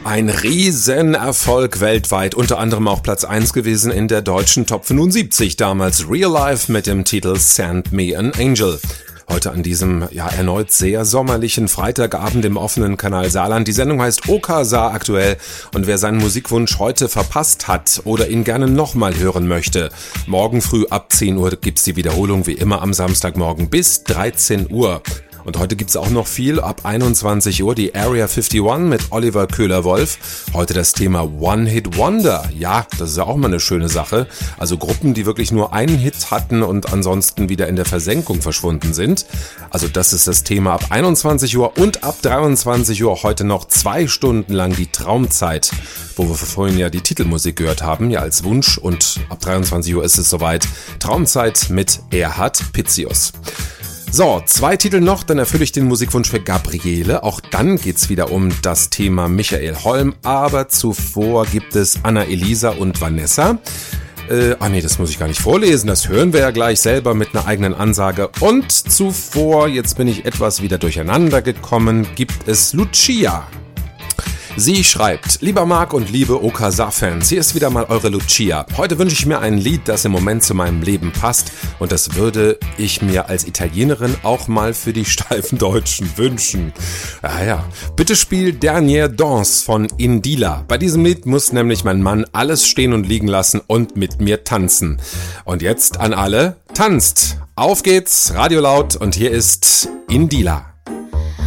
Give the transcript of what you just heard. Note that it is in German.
Ein Riesenerfolg weltweit, unter anderem auch Platz 1 gewesen in der deutschen Top 75, damals Real Life mit dem Titel Send Me an Angel. Heute an diesem erneut sehr sommerlichen Freitagabend im offenen Kanal Saarland. Die Sendung heißt OKSAR aktuell und wer seinen Musikwunsch heute verpasst hat oder ihn gerne nochmal hören möchte, morgen früh ab 10 Uhr gibt's die Wiederholung wie immer am Samstagmorgen bis 13 Uhr. Und heute gibt's auch noch viel, ab 21 Uhr die Area 51 mit Oliver Köhler-Wolf. Heute das Thema One-Hit Wonder. Ja, das ist ja auch mal eine schöne Sache. Also Gruppen, die wirklich nur einen Hit hatten und ansonsten wieder in der Versenkung verschwunden sind. Also das ist das Thema ab 21 Uhr und ab 23 Uhr heute noch 2 Stunden lang die Traumzeit, wo wir vorhin ja die Titelmusik gehört haben, ja als Wunsch. Und ab 23 Uhr ist es soweit. Traumzeit mit Erhard Pitzius. So, 2 Titel noch, dann erfülle ich den Musikwunsch für Gabriele. Auch dann geht's wieder um das Thema Michael Holm, aber zuvor gibt es Anna-Elisa und Vanessa. Das muss ich gar nicht vorlesen, das hören wir ja gleich selber mit einer eigenen Ansage. Und zuvor, jetzt bin ich etwas wieder durcheinander gekommen, gibt es Lucia. Sie schreibt: Lieber Marc und liebe OKSAR-Fans, hier ist wieder mal eure Lucia. Heute wünsche ich mir ein Lied, das im Moment zu meinem Leben passt und das würde ich mir als Italienerin auch mal für die steifen Deutschen wünschen. Bitte spiel Dernière Danse von Indila. Bei diesem Lied muss nämlich mein Mann alles stehen und liegen lassen und mit mir tanzen. Und jetzt an alle, tanzt! Auf geht's, Radio laut und hier ist Indila.